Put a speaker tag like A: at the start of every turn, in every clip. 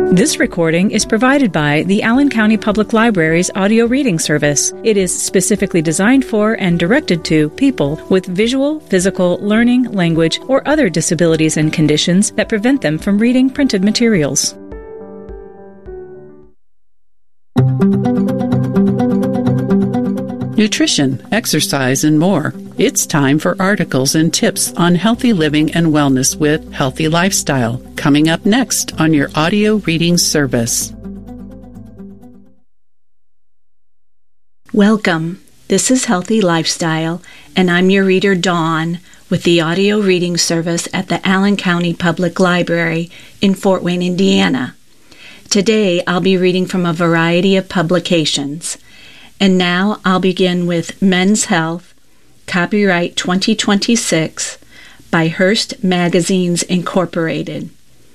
A: This recording is provided by the Allen County Public Library's audio reading service. It is specifically designed for and directed to people with visual, physical, learning, language, or other disabilities and conditions that prevent them from reading printed materials.
B: Nutrition, exercise, and more. It's time for articles and tips on healthy living and wellness with Healthy Lifestyle, coming up next on your audio reading service.
C: Welcome. This is Healthy Lifestyle, and I'm your reader, Dawn, with the audio reading service at the Allen County Public Library in Fort Wayne, Indiana. Today, I'll be reading from a variety of publications. And now I'll begin with Men's Health, copyright 2026, by Hearst Magazines Incorporated.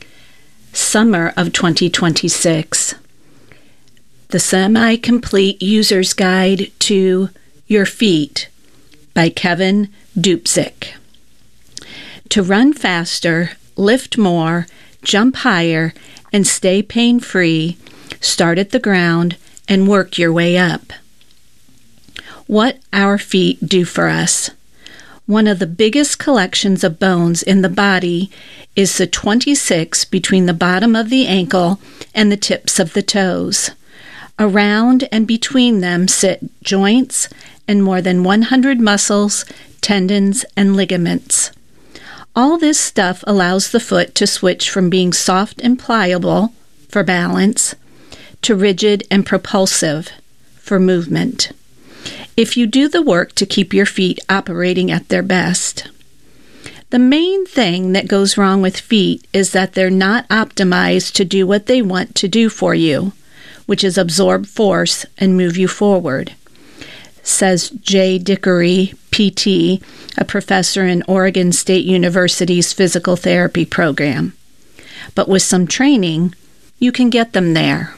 C: Summer of 2026. The Semi-Complete User's Guide to Your Feet by Kevin Dupcik. To run faster, lift more, jump higher, and stay pain-free, start at the ground and work your way up. What our feet do for us. One of the biggest collections of bones in the body is the 26 between the bottom of the ankle and the tips of the toes. Around and between them sit joints and more than 100 muscles, tendons, and ligaments. All this stuff allows the foot to switch from being soft and pliable for balance to rigid and propulsive for movement, if you do the work to keep your feet operating at their best. The main thing that goes wrong with feet is that they're not optimized to do what they want to do for you, which is absorb force and move you forward, says Jay Dickory, PT, a professor in Oregon State University's physical therapy program. But with some training, you can get them there.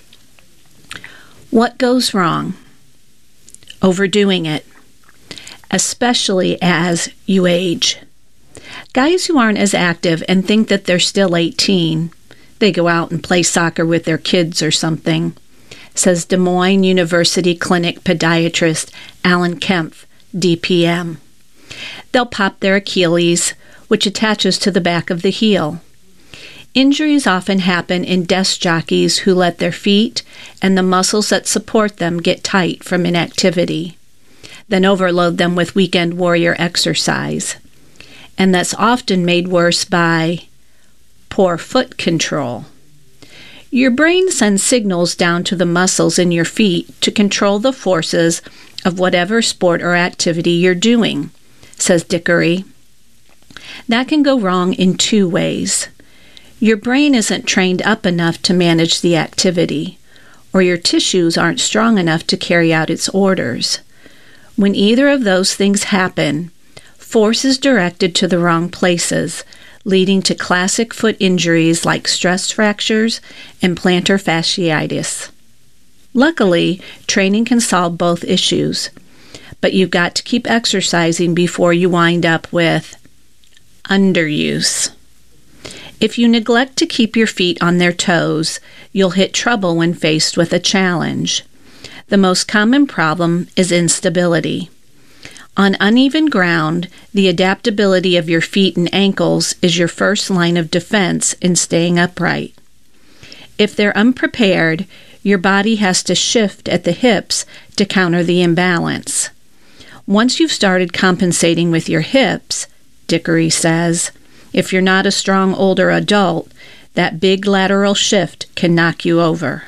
C: What goes wrong? Overdoing it, especially as you age. Guys who aren't as active and think that they're still 18, they go out and play soccer with their kids or something, says Des Moines University Clinic podiatrist Alan Kempf, DPM. They'll pop their Achilles, which attaches to the back of the heel. Injuries often happen in desk jockeys who let their feet and the muscles that support them get tight from inactivity, then overload them with weekend warrior exercise. And that's often made worse by poor foot control. Your brain sends signals down to the muscles in your feet to control the forces of whatever sport or activity you're doing, says Dickory. That can go wrong in two ways. Your brain isn't trained up enough to manage the activity, or your tissues aren't strong enough to carry out its orders. When either of those things happen, force is directed to the wrong places, leading to classic foot injuries like stress fractures and plantar fasciitis. Luckily, training can solve both issues, but you've got to keep exercising before you wind up with underuse. If you neglect to keep your feet on their toes, you'll hit trouble when faced with a challenge. The most common problem is instability. On uneven ground, the adaptability of your feet and ankles is your first line of defense in staying upright. If they're unprepared, your body has to shift at the hips to counter the imbalance. Once you've started compensating with your hips, Dickory says, if you're not a strong older adult, that big lateral shift can knock you over.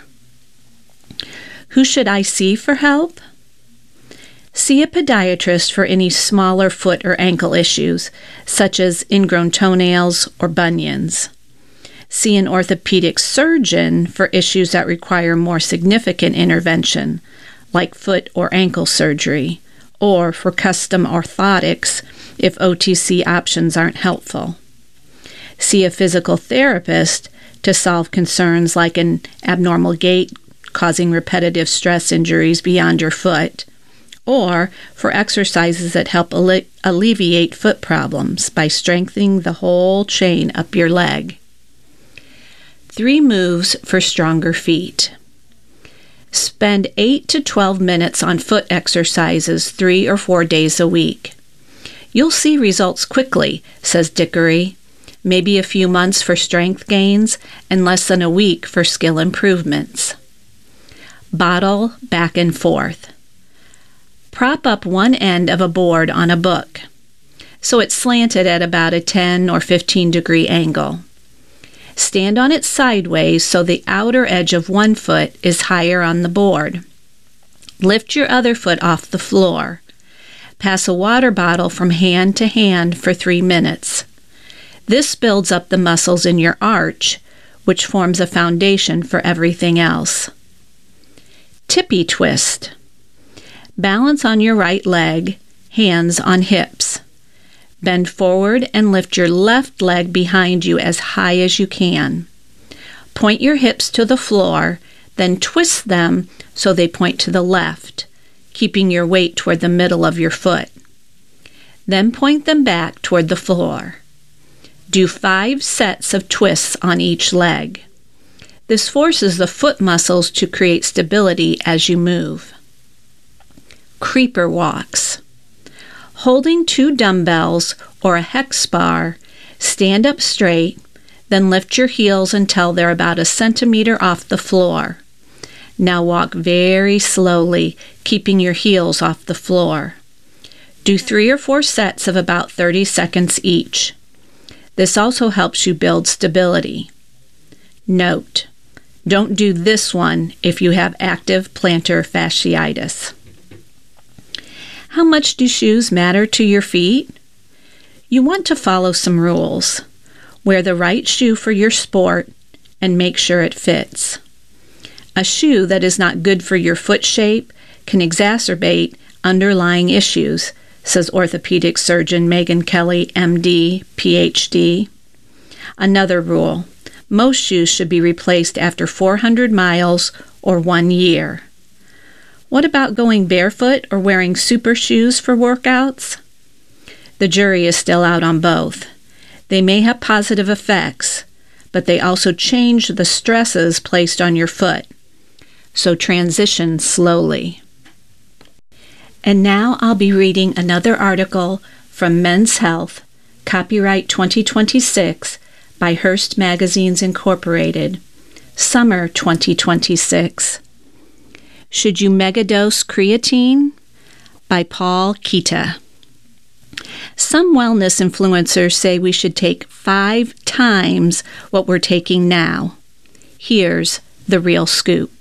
C: Who should I see for help? See a podiatrist for any smaller foot or ankle issues, such as ingrown toenails or bunions. See an orthopedic surgeon for issues that require more significant intervention, like foot or ankle surgery, or for custom orthotics if OTC options aren't helpful. See a physical therapist to solve concerns like an abnormal gait causing repetitive stress injuries beyond your foot, or for exercises that help alleviate foot problems by strengthening the whole chain up your leg. 3 moves for stronger feet. Spend 8 to 12 minutes on foot exercises 3 or 4 days a week. You'll see results quickly, says Dickory. Maybe a few months for strength gains and less than a week for skill improvements. Bottle back and forth. Prop up one end of a board on a book, so it's slanted at about a 10 or 15 degree angle. Stand on it sideways so the outer edge of one foot is higher on the board. Lift your other foot off the floor. Pass a water bottle from hand to hand for 3 minutes. This builds up the muscles in your arch, which forms a foundation for everything else. Tippy twist. Balance on your right leg, hands on hips. Bend forward and lift your left leg behind you as high as you can. Point your hips to the floor, then twist them so they point to the left, keeping your weight toward the middle of your foot. Then point them back toward the floor. Do 5 sets of twists on each leg. This forces the foot muscles to create stability as you move. Creeper walks. Holding 2 dumbbells or a hex bar, stand up straight, then lift your heels until they're about 1 centimeter off the floor. Now walk very slowly, keeping your heels off the floor. Do 3 or 4 sets of about 30 seconds each. This also helps you build stability. Note: don't do this one if you have active plantar fasciitis. How much do shoes matter to your feet? You want to follow some rules. Wear the right shoe for your sport and make sure it fits. A shoe that is not good for your foot shape can exacerbate underlying issues, says orthopedic surgeon Megan Kelly, MD, PhD. Another rule: most shoes should be replaced after 400 miles or 1 year. What about going barefoot or wearing super shoes for workouts? The jury is still out on both. They may have positive effects, but they also change the stresses placed on your foot. So transition slowly. And now I'll be reading another article from Men's Health, copyright 2026, by Hearst Magazines Incorporated, summer 2026. Should you megadose creatine? By Paul Kita. Some wellness influencers say we should take 5 times what we're taking now. Here's the real scoop.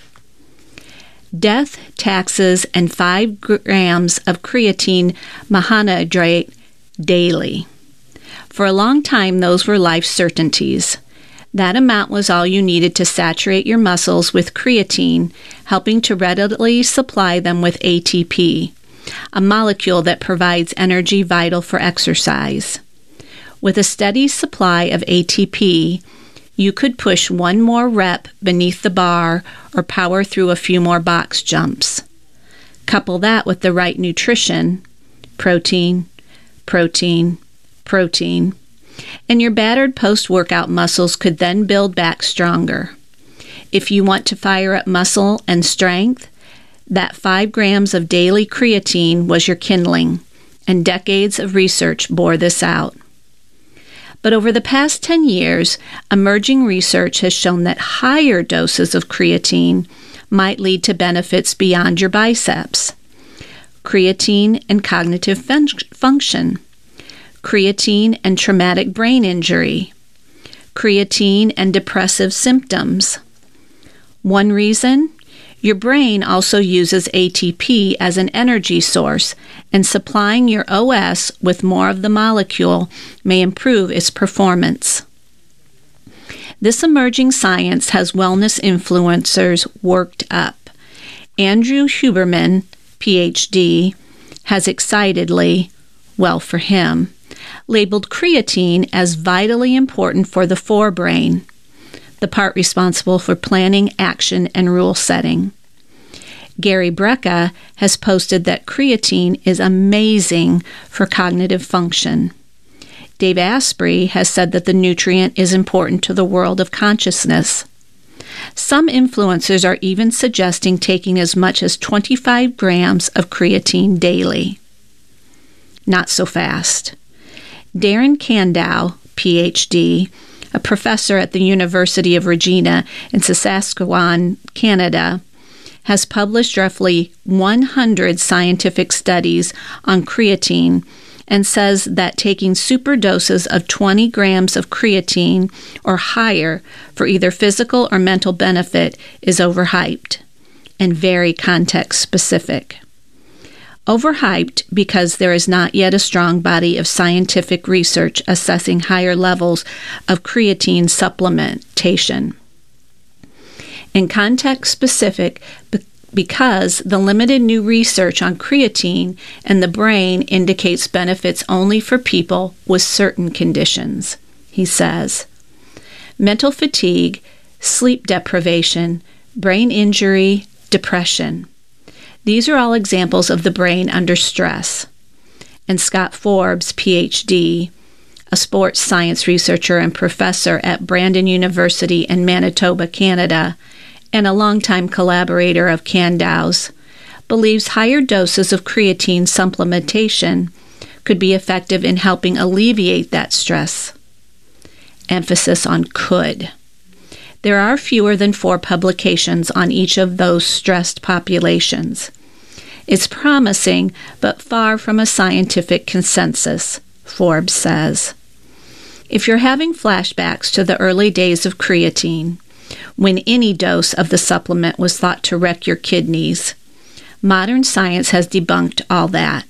C: Death, taxes, and 5 grams of creatine monohydrate daily. For a long time, those were life certainties. That amount was all you needed to saturate your muscles with creatine, helping to readily supply them with ATP, a molecule that provides energy vital for exercise. With a steady supply of ATP, you could push 1 more rep beneath the bar or power through a few more box jumps. Couple that with the right nutrition, protein, and your battered post-workout muscles could then build back stronger. If you want to fire up muscle and strength, that 5 grams of daily creatine was your kindling, and decades of research bore this out. But over the past 10 years, emerging research has shown that higher doses of creatine might lead to benefits beyond your biceps. Creatine and cognitive function. Creatine and traumatic brain injury. Creatine and depressive symptoms. One reason? Your brain also uses ATP as an energy source, and supplying your OS with more of the molecule may improve its performance. This emerging science has wellness influencers worked up. Andrew Huberman, PhD, has excitedly, well for him, labeled creatine as vitally important for the forebrain, the part responsible for planning, action, and rule setting. Gary Brecka has posted that creatine is amazing for cognitive function. Dave Asprey has said that the nutrient is important to the world of consciousness. Some influencers are even suggesting taking as much as 25 grams of creatine daily. Not so fast. Darren Kandow, Ph.D., a professor at the University of Regina in Saskatchewan, Canada, has published roughly 100 scientific studies on creatine and says that taking super doses of 20 grams of creatine or higher for either physical or mental benefit is overhyped and very context-specific. Overhyped because there is not yet a strong body of scientific research assessing higher levels of creatine supplementation. And context-specific because the limited new research on creatine and the brain indicates benefits only for people with certain conditions, he says. Mental fatigue, sleep deprivation, brain injury, depression. These are all examples of the brain under stress. And Scott Forbes, Ph.D., a sports science researcher and professor at Brandon University in Manitoba, Canada, and a longtime collaborator of Kandow's, believes higher doses of creatine supplementation could be effective in helping alleviate that stress. Emphasis on could. There are fewer than 4 publications on each of those stressed populations. It's promising, but far from a scientific consensus, Forbes says. If you're having flashbacks to the early days of creatine, when any dose of the supplement was thought to wreck your kidneys, modern science has debunked all that.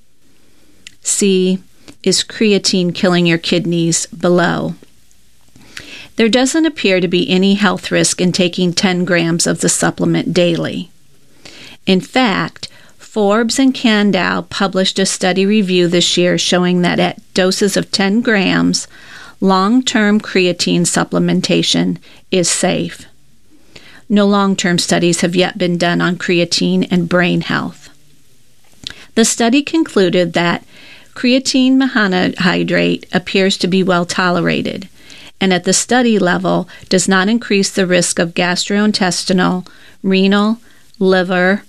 C: See, is creatine killing your kidneys below? There doesn't appear to be any health risk in taking 10 grams of the supplement daily. In fact, Forbes and Kandow published a study review this year showing that at doses of 10 grams, long-term creatine supplementation is safe. No long-term studies have yet been done on creatine and brain health. The study concluded that creatine monohydrate appears to be well tolerated, and at the study level does not increase the risk of gastrointestinal, renal, liver,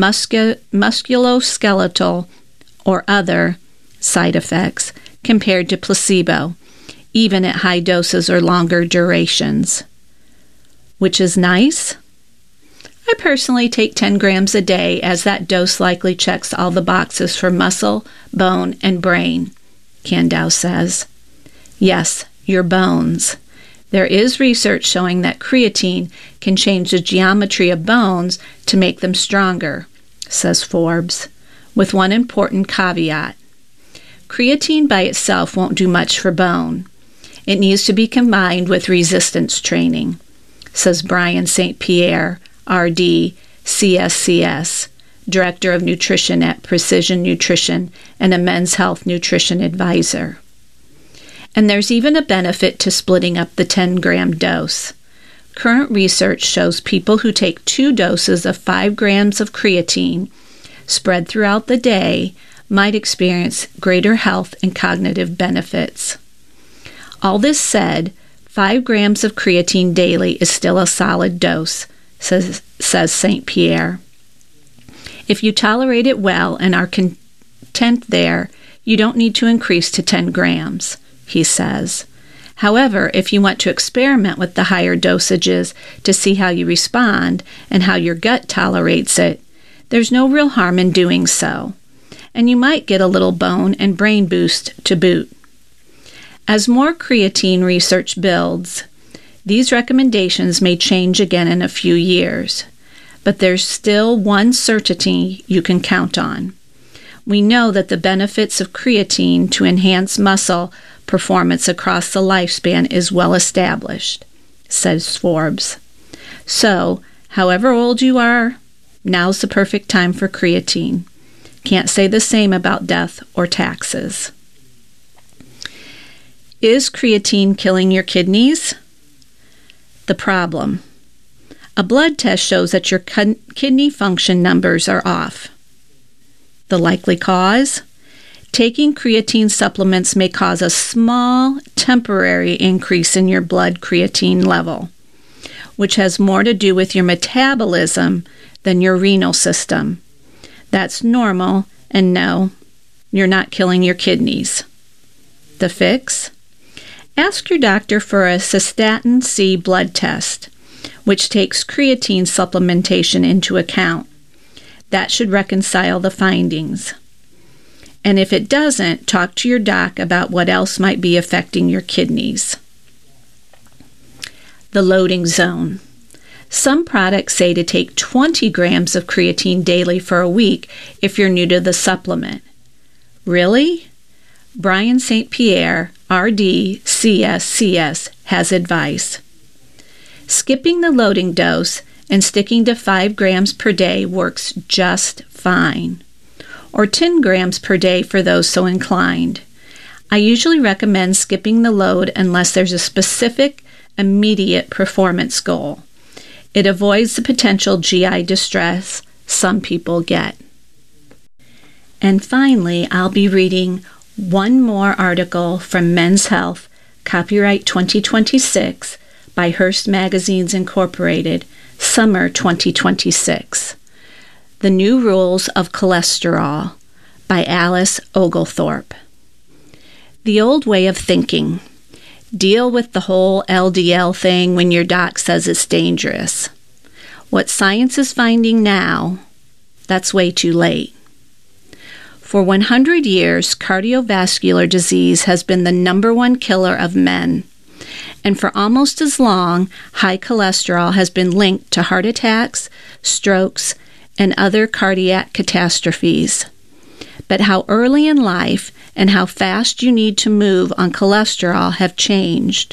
C: musculoskeletal, or other side effects compared to placebo, even at high doses or longer durations. Which is nice. I personally take 10 grams a day as that dose likely checks all the boxes for muscle, bone, and brain, Kandow says. Yes, your bones. There is research showing that creatine can change the geometry of bones to make them stronger, says Forbes, with one important caveat. Creatine by itself won't do much for bone. It needs to be combined with resistance training, says Brian St. Pierre, RD, CSCS, Director of Nutrition at Precision Nutrition and a Men's Health Nutrition Advisor. And there's even a benefit to splitting up the 10-gram dose. Current research shows people who take 2 doses of 5 grams of creatine spread throughout the day might experience greater health and cognitive benefits. All this said, 5 grams of creatine daily is still a solid dose, says St. Pierre. If you tolerate it well and are content there, you don't need to increase to 10 grams, he says. However, if you want to experiment with the higher dosages to see how you respond and how your gut tolerates it, there's no real harm in doing so, and you might get a little bone and brain boost to boot. As more creatine research builds, these recommendations may change again in a few years, but there's still one certainty you can count on. We know that the benefits of creatine to enhance muscle performance across the lifespan is well established, says Forbes. So, however old you are, now's the perfect time for creatine. Can't say the same about death or taxes. Is creatine killing your kidneys? The problem. A blood test shows that your kidney function numbers are off. The likely cause? Taking creatine supplements may cause a small, temporary increase in your blood creatine level, which has more to do with your metabolism than your renal system. That's normal, and no, you're not killing your kidneys. The fix? Ask your doctor for a cystatin C blood test, which takes creatine supplementation into account. That should reconcile the findings. And if it doesn't, talk to your doc about what else might be affecting your kidneys. The loading zone. Some products say to take 20 grams of creatine daily for a week if you're new to the supplement. Really? Brian St. Pierre, RD, CS, has advice. Skipping the loading dose and sticking to 5 grams per day works just fine, or 10 grams per day for those so inclined. I usually recommend skipping the load unless there's a specific, immediate performance goal. It avoids the potential GI distress some people get. And finally, I'll be reading one more article from Men's Health, copyright 2026, by Hearst Magazines Incorporated, summer 2026. The New Rules of Cholesterol, by Alice Oglethorpe. The old way of thinking. Deal with the whole LDL thing when your doc says it's dangerous. What science is finding now, that's way too late. For 100 years, cardiovascular disease has been the number one killer of men. And for almost as long, high cholesterol has been linked to heart attacks, strokes, and other cardiac catastrophes. But how early in life and how fast you need to move on cholesterol have changed.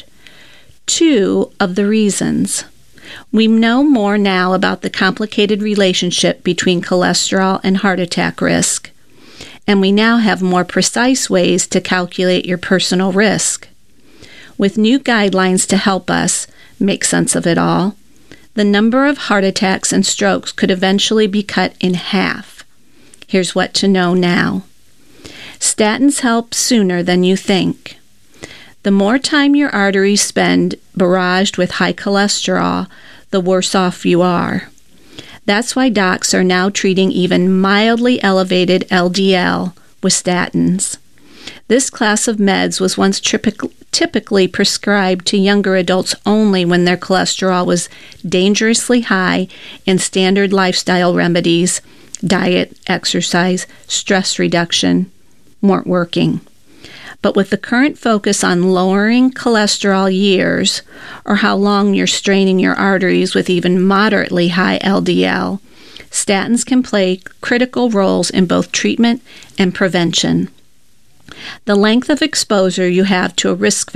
C: 2 of the reasons. We know more now about the complicated relationship between cholesterol and heart attack risk. And we now have more precise ways to calculate your personal risk. With new guidelines to help us make sense of it all, the number of heart attacks and strokes could eventually be cut in half. Here's what to know now. Statins help sooner than you think. The more time your arteries spend barraged with high cholesterol, the worse off you are. That's why docs are now treating even mildly elevated LDL with statins. This class of meds was once typically prescribed to younger adults only when their cholesterol was dangerously high and standard lifestyle remedies, diet, exercise, stress reduction, weren't working. But with the current focus on lowering cholesterol years, or how long you're straining your arteries with even moderately high LDL, statins can play critical roles in both treatment and prevention. The length of exposure you have to a risk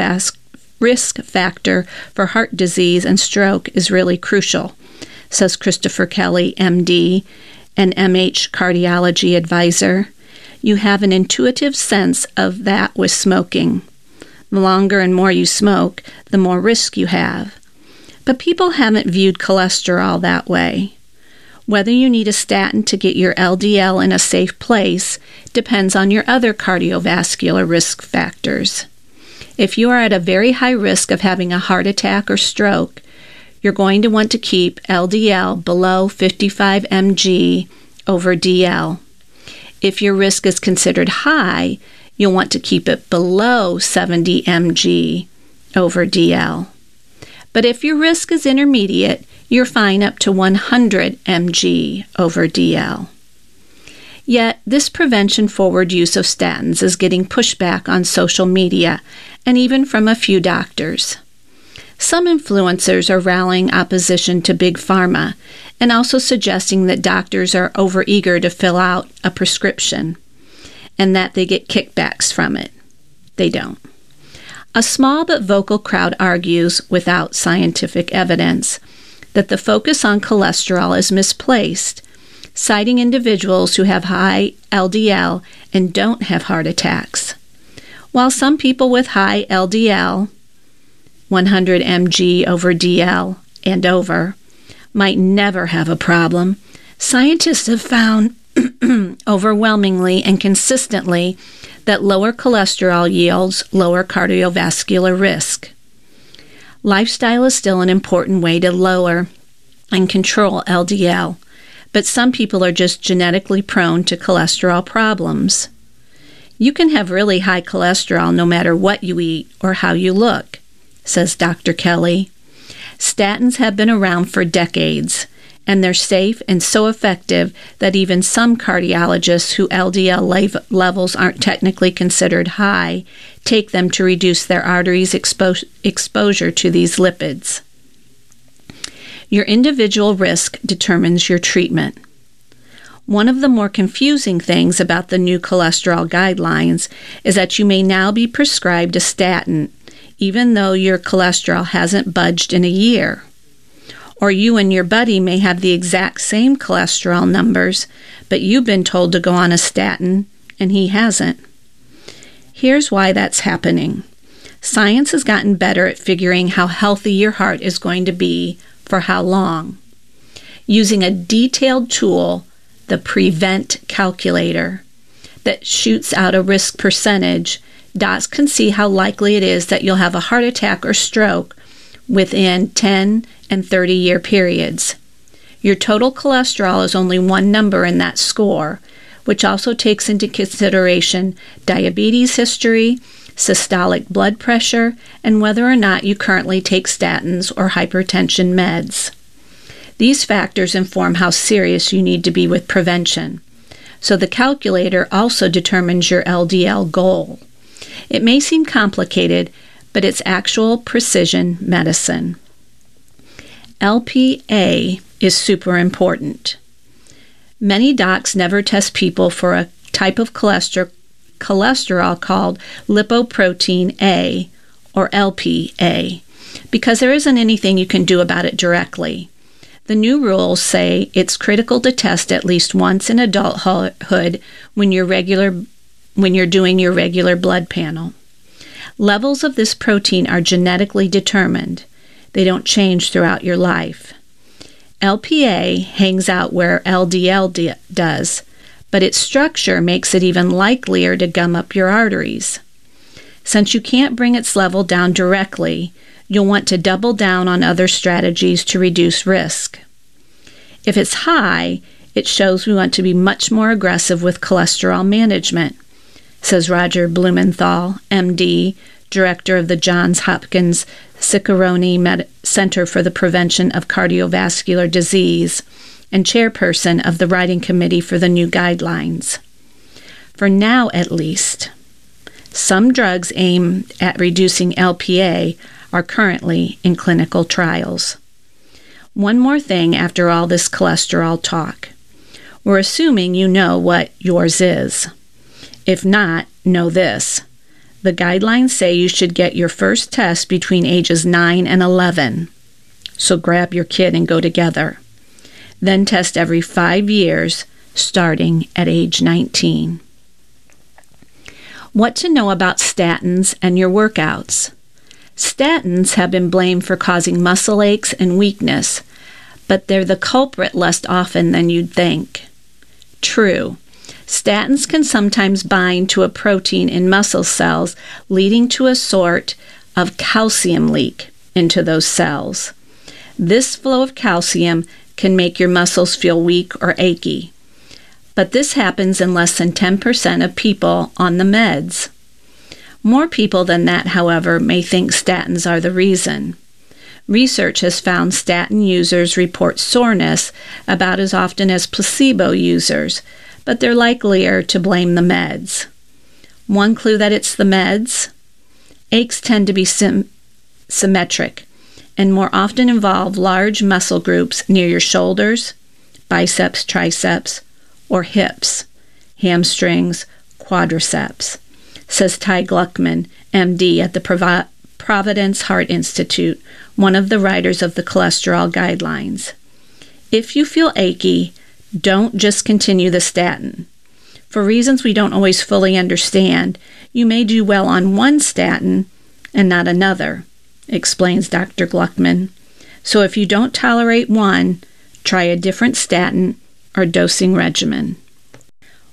C: factor for heart disease and stroke is really crucial, says Christopher Kelly, MD, an MH cardiology advisor. You have an intuitive sense of that with smoking. The longer and more you smoke, the more risk you have. But people haven't viewed cholesterol that way. Whether you need a statin to get your LDL in a safe place depends on your other cardiovascular risk factors. If you are at a very high risk of having a heart attack or stroke, you're going to want to keep LDL below 55 mg over DL. If your risk is considered high, you'll want to keep it below 70 mg over DL. But if your risk is intermediate, you're fine up to 100 mg over DL. Yet, this prevention-forward use of statins is getting pushback on social media and even from a few doctors. Some influencers are rallying opposition to Big Pharma and also suggesting that doctors are overeager to fill out a prescription and that they get kickbacks from it. They don't. A small but vocal crowd argues, without scientific evidence, that the focus on cholesterol is misplaced, citing individuals who have high LDL and don't have heart attacks. While some people with high LDL, 100 mg over DL and over, might never have a problem, scientists have found overwhelmingly and consistently that lower cholesterol yields lower cardiovascular risk. Lifestyle is still an important way to lower and control LDL, but some people are just genetically prone to cholesterol problems. You can have really high cholesterol no matter what you eat or how you look, says Dr. Kelly. Statins have been around for decades, and they're safe and so effective that even some cardiologists who LDL levels aren't technically considered high take them to reduce their arteries' exposure to these lipids. Your individual risk determines your treatment. One of the more confusing things about the new cholesterol guidelines is that you may now be prescribed a statin even though your cholesterol hasn't budged in a year. Or you and your buddy may have the exact same cholesterol numbers, but you've been told to go on a statin and he hasn't. Here's why that's happening. Science has gotten better at figuring how healthy your heart is going to be for how long. Using a detailed tool, the Prevent Calculator, that shoots out a risk percentage, docs can see how likely it is that you'll have a heart attack or stroke within 10 and 30-year periods. Your total cholesterol is only one number in that score, which also takes into consideration diabetes history, systolic blood pressure, and whether or not you currently take statins or hypertension meds. These factors inform how serious you need to be with prevention. So the calculator also determines your LDL goal. It may seem complicated, but it's actual precision medicine. LPA is super important. Many docs never test people for a type of cholesterol called lipoprotein A, or LPA, because there isn't anything you can do about it directly. The new rules say it's critical to test at least once in adulthood when you're doing your regular blood panel. Levels of this protein are genetically determined. They don't change throughout your life. LPA hangs out where LDL does, but its structure makes it even likelier to gum up your arteries. Since you can't bring its level down directly, you'll want to double down on other strategies to reduce risk. If it's high, it shows we want to be much more aggressive with cholesterol management, says Roger Blumenthal, MD, director of the Johns Hopkins Ciccarone Center for the Prevention of Cardiovascular Disease and chairperson of the writing committee for the new guidelines. For now, at least, some drugs aimed at reducing LPA are currently in clinical trials. One more thing after all this cholesterol talk. We're assuming you know what yours is. If not, know this. The guidelines say you should get your first test between ages 9 and 11. So grab your kid and go together. Then test every 5 years, starting at age 19. What to know about statins and your workouts. Statins have been blamed for causing muscle aches and weakness, but they're the culprit less often than you'd think. True. Statins can sometimes bind to a protein in muscle cells, leading to a sort of calcium leak into those cells. This flow of calcium can make your muscles feel weak or achy. But this happens in less than 10% of people on the meds. More people than that, however, may think statins are the reason. Research has found statin users report soreness about as often as placebo users, but they're likelier to blame the meds. One clue that it's the meds? Aches tend to be symmetric and more often involve large muscle groups near your shoulders, biceps, triceps, or hips, hamstrings, quadriceps, says Ty Gluckman, MD at the Providence Heart Institute, one of the writers of the cholesterol guidelines. If you feel achy, don't just continue the statin. For reasons we don't always fully understand, you may do well on one statin and not another, explains Dr. Gluckman. So if you don't tolerate one, try a different statin or dosing regimen.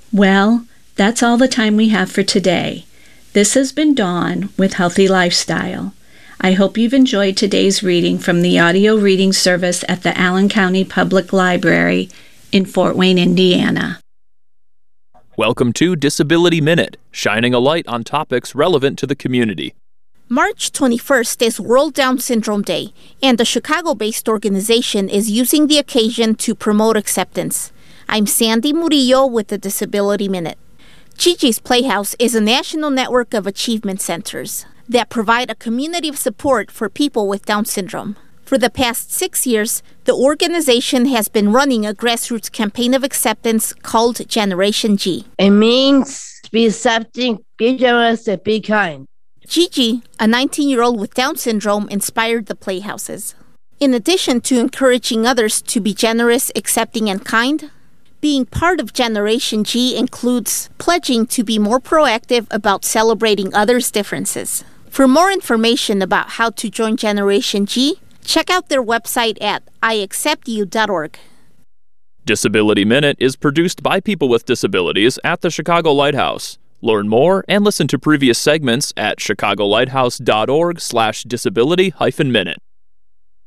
C: Well, that's all the time we have for today. This has been Dawn with Healthy Lifestyle. I hope you've enjoyed today's reading from the audio reading service at the Allen County Public Library in Fort Wayne, Indiana.
D: Welcome to Disability Minute, shining a light on topics relevant to the community.
E: March 21st is World Down Syndrome Day, and the Chicago-based organization is using the occasion to promote acceptance. I'm Sandy Murillo with the Disability Minute. Gigi's Playhouse is a national network of achievement centers that provide a community of support for people with Down syndrome. For the past 6 years, the organization has been running a grassroots campaign of acceptance called Generation G.
F: It means be accepting, be generous, and be kind.
E: Gigi, a 19-year-old with Down syndrome, inspired the Playhouses. In addition to encouraging others to be generous, accepting, and kind, being part of Generation G includes pledging to be more proactive about celebrating others' differences. For more information about how to join Generation G, check out their website at iacceptyou.org.
D: Disability Minute is produced by people with disabilities at the Chicago Lighthouse. Learn more and listen to previous segments at chicagolighthouse.org/disability-minute.